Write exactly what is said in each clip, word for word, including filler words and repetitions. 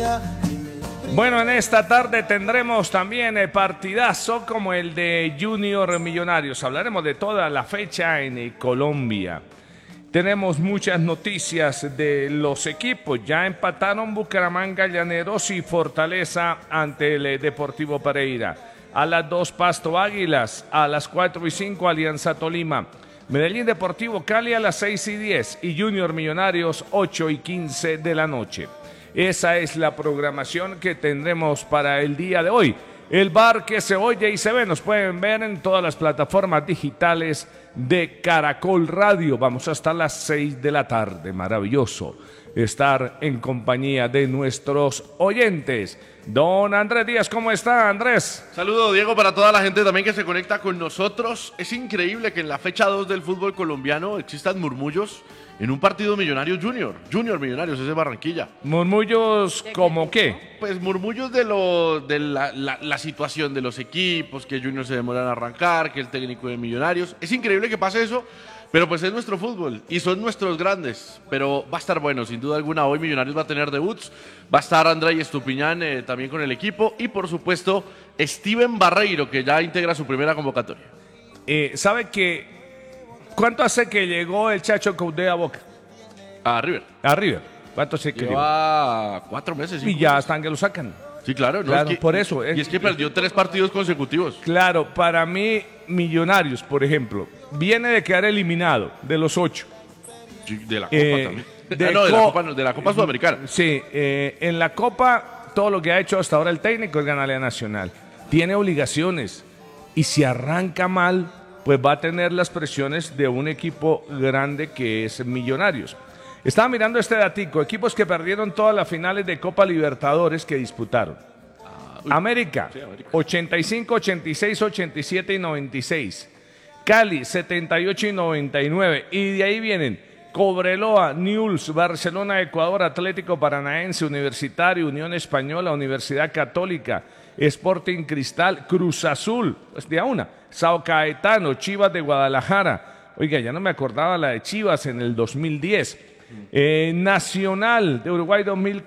Bueno, en esta tarde tendremos también el partidazo como el de Junior Millonarios. Hablaremos de toda la fecha en eh, Colombia. Tenemos muchas noticias de los equipos. Ya empataron Bucaramanga, Llaneros y Fortaleza ante el eh, Deportivo Pereira. A las dos Pasto Águilas, a las cuatro y cinco Alianza Tolima. Medellín Deportivo Cali a las seis y diez y Junior Millonarios ocho y quince de la noche. Esa es la programación que tendremos para el día de hoy. El bar que se oye y se ve, nos pueden ver en todas las plataformas digitales de Caracol Radio. Vamos hasta las seis de la tarde. Maravilloso estar en compañía de nuestros oyentes. Don Andrés Díaz, ¿cómo está, Andrés? Saludo, Diego, para toda la gente también que se conecta con nosotros. Es increíble que en la fecha dos del fútbol colombiano existan murmullos en un partido Millonarios Junior. Junior Millonarios, ese es Barranquilla. ¿Murmullos como qué? Pues murmullos de, lo, de la, la, la situación de los equipos, que Junior se demora en arrancar, que el técnico de Millonarios. Es increíble que pase eso, pero pues es nuestro fútbol y son nuestros grandes. Pero va a estar bueno, sin duda alguna. Hoy Millonarios va a tener debuts. Va a estar André Estupiñán eh, también con el equipo. Y por supuesto, Steven Barreiro, que ya integra su primera convocatoria. Eh, ¿Sabe que cuánto hace que llegó el Chacho Coudet a Boca? A River. A River. ¿Cuánto hace que lleva? Cuatro meses. Y ya están que lo sacan. Sí, claro. No, claro es que, por eso. Y es que perdió tres partidos consecutivos. Claro, para mí, Millonarios, por ejemplo, viene de quedar eliminado de los ocho. Sí, de la Copa eh, también. De, ah, no, de, la Copa, de la Copa Sudamericana. Sí, eh, en la Copa, todo lo que ha hecho hasta ahora el técnico es ganarle a Nacional. Tiene obligaciones. Y si arranca mal, pues va a tener las presiones de un equipo grande que es Millonarios. Estaba mirando este datico, equipos que perdieron todas las finales de Copa Libertadores que disputaron. Ah, América, sí, América, ochenta y cinco, ochenta y seis, ochenta y siete y noventa y seis. Cali, setenta y ocho y noventa y nueve. Y de ahí vienen Cobreloa, Newell's, Barcelona, Ecuador, Atlético Paranaense, Universitario, Unión Española, Universidad Católica, Sporting Cristal, Cruz Azul, pues de a una. Sao Caetano, Chivas de Guadalajara. Oiga, ya no me acordaba la de Chivas en el dos mil diez. Eh, Nacional de Uruguay dos mil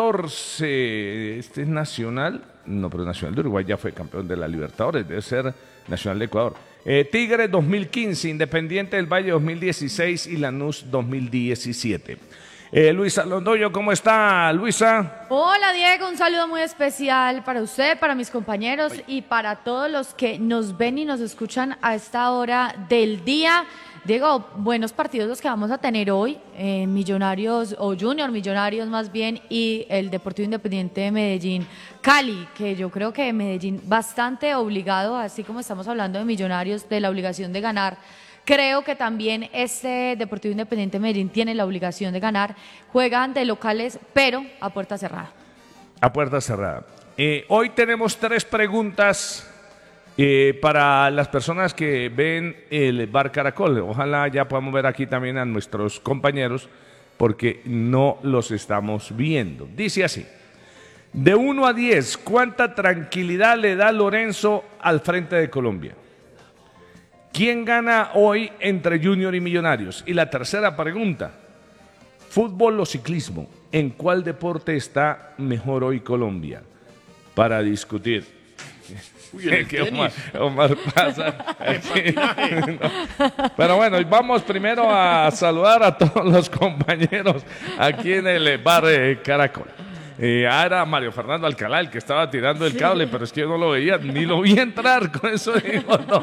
catorce. ¿Este es Nacional? No, pero Nacional de Uruguay ya fue campeón de la Libertadores. Debe ser Nacional de Ecuador. Eh, Tigre dos mil quince, Independiente del Valle dos mil dieciséis y Lanús dos mil diecisiete. Eh, Luisa Londoño, ¿cómo está, Luisa? Hola, Diego, un saludo muy especial para usted, para mis compañeros Ay. y para todos los que nos ven y nos escuchan a esta hora del día. Diego, buenos partidos los que vamos a tener hoy, eh, Millonarios o Junior Millonarios más bien, y el Deportivo Independiente de Medellín, Cali, que yo creo que Medellín bastante obligado, así como estamos hablando de Millonarios, de la obligación de ganar. Creo que también este Deportivo Independiente de Medellín tiene la obligación de ganar. Juegan de locales, pero a puerta cerrada. A puerta cerrada. Eh, hoy tenemos tres preguntas eh, para las personas que ven el Bar Caracol. Ojalá ya podamos ver aquí también a nuestros compañeros, porque no los estamos viendo. Dice así: de uno a diez, ¿cuánta tranquilidad le da Lorenzo al frente de Colombia? ¿Quién gana hoy entre Junior y Millonarios? Y la tercera pregunta, ¿fútbol o ciclismo? ¿En cuál deporte está mejor hoy Colombia? Para discutir. Uy, en el que Omar, Omar pasa. No. Pero bueno, vamos primero a saludar a todos los compañeros aquí en el Bar eh, Caracol. Eh, era Mario Fernando Alcalá el que estaba tirando el cable, pero es que yo no lo veía, ni lo vi entrar, con eso digo, no.